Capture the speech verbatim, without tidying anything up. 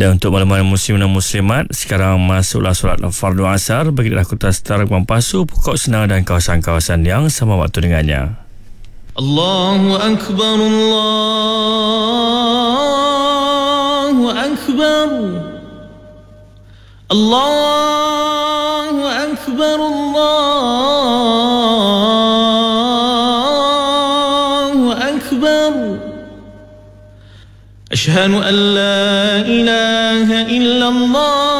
Dan untuk malam-malam muslim dan muslimat, sekarang masuklah solat fardu asar bagi daerah Kota Setara, Kuala Pasu, Pokok Senang dan kawasan-kawasan yang sama waktu dengannya. Allahu Akbar, Allahu Akbar, Allahu Akbar, Allahu Akbar. Ashhadu an la ilaha illallah